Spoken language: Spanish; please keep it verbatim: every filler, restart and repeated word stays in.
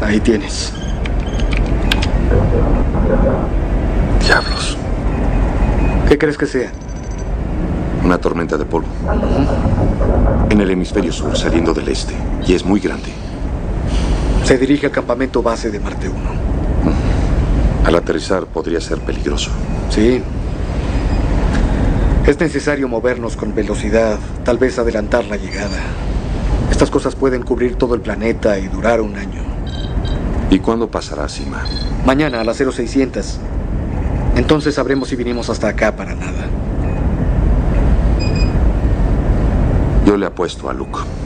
Ahí tienes. Diablos. ¿Qué crees que sea? Una tormenta de polvo. En el hemisferio sur, saliendo del este. Y es muy grande. Se dirige al campamento base de Marte uno. Al aterrizar podría ser peligroso. Sí. Es necesario movernos con velocidad, tal vez adelantar la llegada. Estas cosas pueden cubrir todo el planeta y durar un año. ¿Y cuándo pasará, Sima? Mañana a las cero seiscientos. Entonces sabremos si vinimos hasta acá para nada. Yo le apuesto a Luke.